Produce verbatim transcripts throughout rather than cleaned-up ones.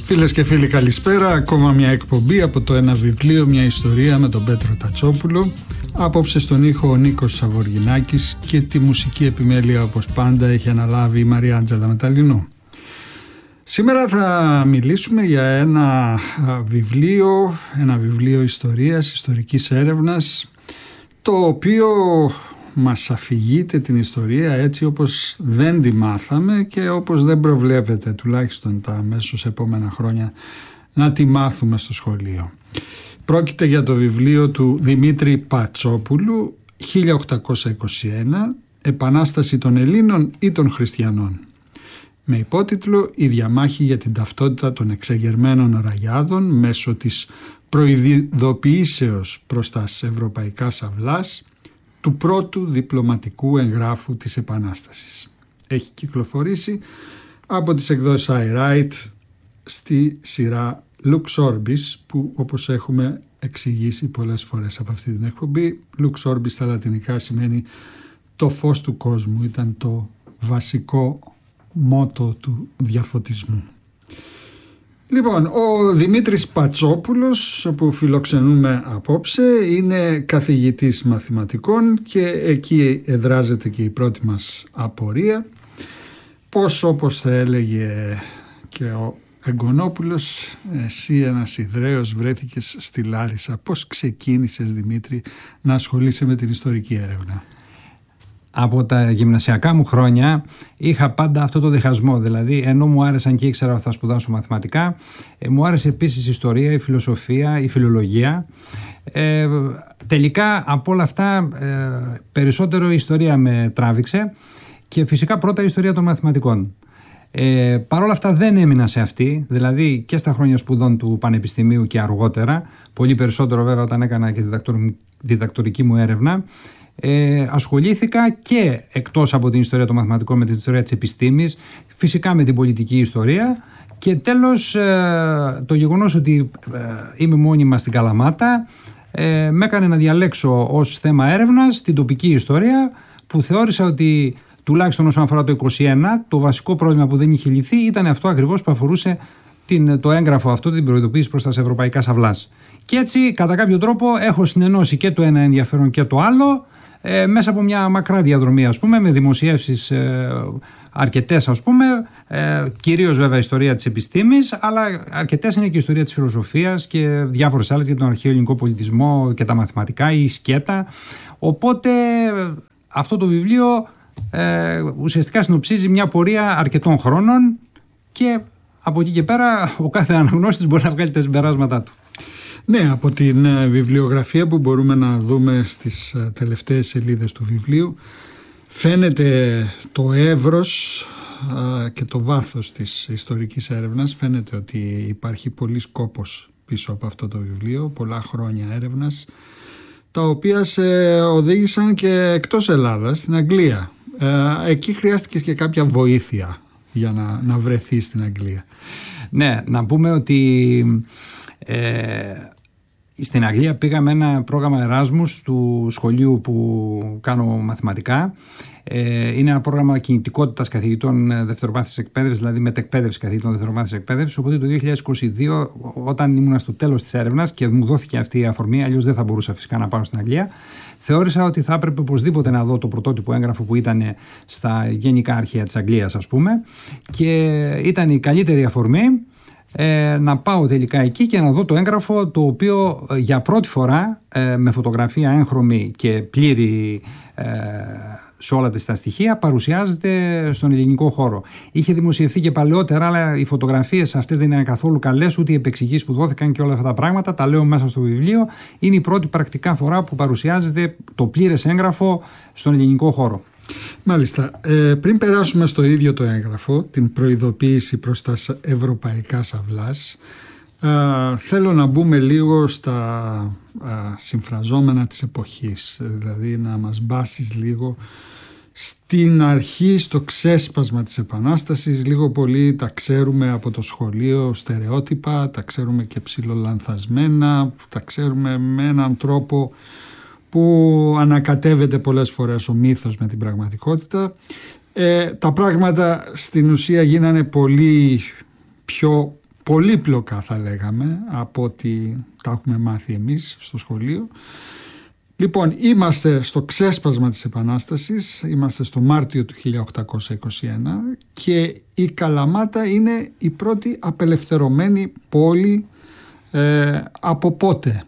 Φίλες και φίλοι, καλησπέρα. Ακόμα μια εκπομπή από το Ένα Βιβλίο, μια ιστορία με τον Πέτρο Τατσόπουλο. Απόψε στον ήχο ο Νίκος Σαβοργινάκης και τη μουσική επιμέλεια, όπως πάντα, έχει αναλάβει η Μαρία Άντζελα Μεταλλινού. Σήμερα θα μιλήσουμε για ένα βιβλίο, ένα βιβλίο ιστορίας, ιστορικής έρευνας, το οποίο μας αφηγείται την ιστορία έτσι όπως δεν τη μάθαμε και όπως δεν προβλέπεται, τουλάχιστον τα αμέσως επόμενα χρόνια, να τη μάθουμε στο σχολείο. Πρόκειται για το βιβλίο του Δημήτρη Πατσόπουλου, χίλια οκτακόσια είκοσι ένα, «Επανάσταση των Ελλήνων ή των Χριστιανών», με υπότιτλο «Η διαμάχη για την ταυτότητα των εξεγερμένων ραγιάδων μέσω της προειδοποιήσεως προς τα ευρωπαϊκά αυλάς του πρώτου διπλωματικού εγγράφου της Επανάστασης». Έχει κυκλοφορήσει από τις εκδόσεις I Write στη σειρά Lux Orbis, που όπως έχουμε εξηγήσει πολλές φορές από αυτή την εκπομπή, Lux Orbis στα λατινικά σημαίνει το φως του κόσμου, ήταν το βασικό μότο του διαφωτισμού. Λοιπόν, ο Δημήτρης Πατσόπουλος, που φιλοξενούμε απόψε, είναι καθηγητής μαθηματικών και εκεί εδράζεται και η πρώτη μας απορία. Πώς, όπως θα έλεγε και ο Εγκονόπουλος, εσύ ένας Ιδραίος βρέθηκες στη Λάρισα. Πώς ξεκίνησες, Δημήτρη, να ασχολείσαι με την ιστορική έρευνα? Από τα γυμνασιακά μου χρόνια είχα πάντα αυτό το διχασμό, δηλαδή ενώ μου άρεσαν και ήξερα ότι θα σπουδάσω μαθηματικά, ε, μου άρεσε επίσης η ιστορία, η φιλοσοφία, η φιλολογία. Ε, τελικά από όλα αυτά ε, περισσότερο η ιστορία με τράβηξε και φυσικά πρώτα η ιστορία των μαθηματικών. Ε, Παρ' όλα αυτά δεν έμεινα σε αυτή, δηλαδή και στα χρόνια σπουδών του πανεπιστημίου και αργότερα, πολύ περισσότερο βέβαια όταν έκανα και διδακτορική μου έρευνα. Ε, ασχολήθηκα και εκτός από την ιστορία των μαθηματικών με την ιστορία της επιστήμης, φυσικά με την πολιτική ιστορία και τέλος ε, το γεγονός ότι ε, είμαι μόνιμα στην Καλαμάτα ε, με έκανε να διαλέξω ως θέμα έρευνας την τοπική ιστορία, που θεώρησα ότι τουλάχιστον όσον αφορά το είκοσι ένα το βασικό πρόβλημα που δεν είχε λυθεί ήταν αυτό ακριβώς που αφορούσε την, το έγγραφο αυτό, την προειδοποίηση προς τα ευρωπαϊκά αυλάς. Και έτσι κατά κάποιο τρόπο έχω συνενώσει και το ένα ενδιαφέρον και το άλλο Ε, μέσα από μια μακρά διαδρομή, ας πούμε, με δημοσιεύσεις ε, αρκετές, ας πούμε, ε, κυρίως βέβαια ιστορία της επιστήμης, αλλά αρκετές είναι και η ιστορία της φιλοσοφίας και διάφορες άλλες για τον αρχαίο ελληνικό πολιτισμό και τα μαθηματικά ή η σκέτα. Οπότε αυτό το βιβλίο ε, ουσιαστικά συνοψίζει μια πορεία αρκετών χρόνων και από εκεί και πέρα ο κάθε αναγνώστης μπορεί να βγάλει τα συμπεράσματά του. Ναι, από την βιβλιογραφία που μπορούμε να δούμε στις τελευταίες σελίδες του βιβλίου φαίνεται το εύρος και το βάθος της ιστορικής έρευνας. Φαίνεται ότι υπάρχει πολύς κόπος πίσω από αυτό το βιβλίο, πολλά χρόνια έρευνας, τα οποία σε οδήγησαν και εκτός Ελλάδας, στην Αγγλία. Εκεί χρειάστηκε και κάποια βοήθεια για να, να βρεθεί στην Αγγλία. Ναι, να πούμε ότι Ε, στην Αγγλία πήγα με ένα πρόγραμμα Εράσμους του σχολείου που κάνω μαθηματικά. Ε, είναι ένα πρόγραμμα κινητικότητας καθηγητών δευτερομάθησης εκπαίδευσης, δηλαδή μετεκπαίδευση καθηγητών δευτερομάθησης εκπαίδευσης. Οπότε το δύο χιλιάδες είκοσι δύο, όταν ήμουν στο τέλος της έρευνας και μου δόθηκε αυτή η αφορμή, αλλιώς δεν θα μπορούσα φυσικά να πάω στην Αγγλία, θεώρησα ότι θα έπρεπε οπωσδήποτε να δω το πρωτότυπο έγγραφο που ήταν στα γενικά αρχεία της Αγγλίας, ας πούμε, και ήταν η καλύτερη αφορμή Ε, να πάω τελικά εκεί και να δω το έγγραφο, το οποίο ε, για πρώτη φορά ε, με φωτογραφία έγχρωμη και πλήρη ε, σε όλα τα στοιχεία παρουσιάζεται στον ελληνικό χώρο. Είχε δημοσιευθεί και παλαιότερα, αλλά οι φωτογραφίες αυτές δεν ήταν καθόλου καλές, ούτε οι επεξηγήσεις που δόθηκαν και όλα αυτά τα πράγματα. Τα λέω μέσα στο βιβλίο. Είναι η πρώτη πρακτικά φορά που παρουσιάζεται το πλήρες έγγραφο στον ελληνικό χώρο. Μάλιστα. Ε, πριν περάσουμε στο ίδιο το έγγραφο, την προειδοποίηση προς τα ευρωπαϊκά αυλάς, ε, θέλω να μπούμε λίγο στα ε, συμφραζόμενα της εποχής, δηλαδή να μας μπάσεις λίγο στην αρχή, στο ξέσπασμα της Επανάστασης. Λίγο πολύ τα ξέρουμε από το σχολείο στερεότυπα, τα ξέρουμε και ψιλολανθασμένα, τα ξέρουμε με έναν τρόπο που ανακατεύεται πολλές φορές ο μύθος με την πραγματικότητα. Ε, τα πράγματα στην ουσία γίνανε πολύ πιο πολύπλοκα θα λέγαμε από ό,τι τα έχουμε μάθει εμείς στο σχολείο. Λοιπόν, είμαστε στο ξέσπασμα της Επανάστασης, είμαστε στο Μάρτιο του χίλια οκτακόσια είκοσι ένα και η Καλαμάτα είναι η πρώτη απελευθερωμένη πόλη ε, από πότε?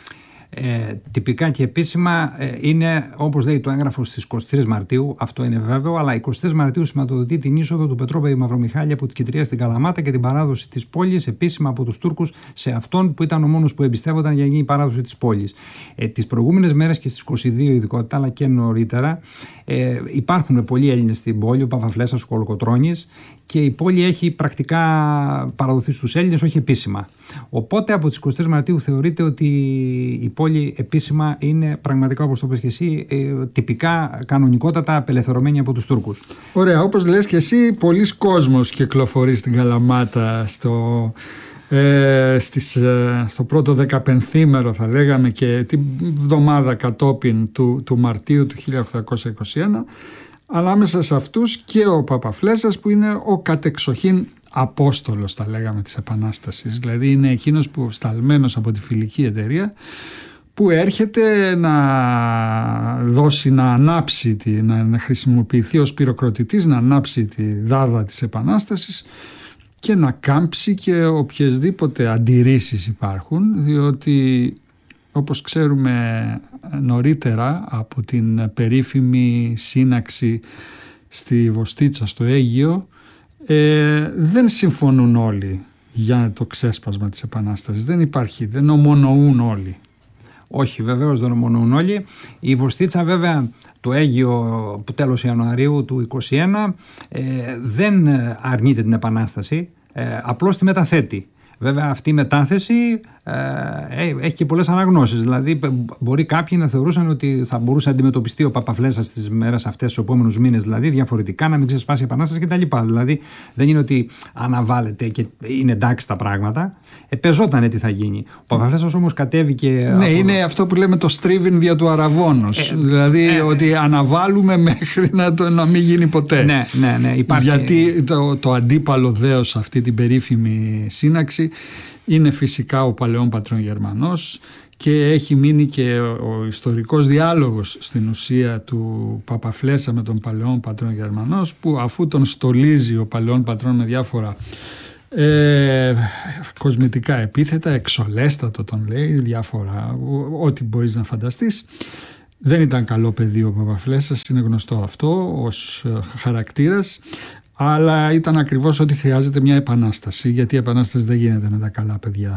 Ε, τυπικά και επίσημα ε, είναι, όπως λέει το έγγραφο, στις είκοσι τρεις Μαρτίου, αυτό είναι βέβαιο, αλλά είκοσι τρεις Μαρτίου σηματοδοτεί την είσοδο του Πετρόπαιη Μαυρομιχάλη από την Κιτρία στην Καλαμάτα και την παράδοση της πόλης επίσημα από τους Τούρκους σε αυτόν που ήταν ο μόνος που εμπιστεύονταν για να γίνει η παράδοση της πόλης. Ε, τις προηγούμενες μέρες και στις είκοσι δύο ειδικότητα, αλλά και νωρίτερα, ε, υπάρχουν πολλοί Έλληνες στην πόλη, ο Παπαφλέσσας, ο Κολοκοτρώνης, και η πόλη έχει πρακτικά παραδοθεί στους Έλληνες, όχι επίσημα. Οπότε από τις είκοσι τρεις Μαρτίου θεωρείται ότι η πόλη επίσημα είναι πραγματικά, όπως το πες και εσύ, ε, τυπικά, κανονικότατα απελευθερωμένη από τους Τούρκους. Ωραία, όπως λες και εσύ, πολλοί κόσμος κυκλοφορεί στην Καλαμάτα στο, ε, στις, ε, στο πρώτο δεκαπενθήμερο, θα λέγαμε, και την εβδομάδα κατόπιν του, του Μαρτίου του χίλια οκτακόσια είκοσι ένα. Αλλά μέσα σε αυτούς και ο Παπαφλέσσας, που είναι ο κατεξοχήν απόστολος, θα λέγαμε, της Επανάστασης. Δηλαδή είναι εκείνος που, σταλμένος από τη Φιλική Εταιρεία, που έρχεται να δώσει, να ανάψει, τη, να, να χρησιμοποιηθεί ως πυροκροτητής, να ανάψει τη δάδα της Επανάστασης και να κάμψει και οποιασδήποτε αντιρρήσεις υπάρχουν, διότι όπως ξέρουμε νωρίτερα από την περίφημη σύναξη στη Βοστίτσα στο Αίγυο, ε, δεν συμφωνούν όλοι για το ξέσπασμα της Επανάστασης. Δεν υπάρχει, δεν ομονοούν όλοι. Όχι, βεβαίως δεν ομονοούν όλοι. Η Βοστίτσα, βέβαια, το Αίγυο που τέλος Ιανουαρίου του είκοσι ένα ε, δεν αρνείται την Επανάσταση, ε, απλώς τη μεταθέτει. Βέβαια αυτή η μετάθεση ε, έχει και πολλές αναγνώσεις. Δηλαδή μπορεί κάποιοι να θεωρούσαν ότι θα μπορούσε να αντιμετωπιστεί ο Παπαφλέσσας στις μέρες αυτές, στους επόμενους μήνες, δηλαδή διαφορετικά, να μην ξεσπάσει η Επανάσταση κτλ. Δηλαδή δεν είναι ότι αναβάλλεται και είναι εντάξει τα πράγματα. Ε, πεζότανε τι θα γίνει. Ο Παπαφλέσσας όμως κατέβηκε. Ναι, από... είναι αυτό που λέμε το στρίβιν δια του αραβώνος. Ε, δηλαδή ε, ότι αναβάλουμε μέχρι να, το, να μην γίνει ποτέ. Ναι, ναι, ναι, υπάρχει... Γιατί το, το αντίπαλο δέος αυτή την περίφημη σύναξη είναι φυσικά ο παλαιόν πατρόν Γερμανός, και έχει μείνει και ο ιστορικός διάλογος στην ουσία του Παπαφλέσσα με τον παλαιόν πατρόν Γερμανός, που αφού τον στολίζει ο παλαιόν πατρόν με διάφορα ε, κοσμητικά επίθετα, εξολέστατο τον λέει, διάφορα, ό,τι μπορείς να φανταστείς. Δεν ήταν καλό παιδί ο Παπαφλέσσας, είναι γνωστό αυτό ως χαρακτήρας, αλλά ήταν ακριβώς ότι χρειάζεται μια επανάσταση, γιατί η επανάσταση δεν γίνεται με τα καλά παιδιά.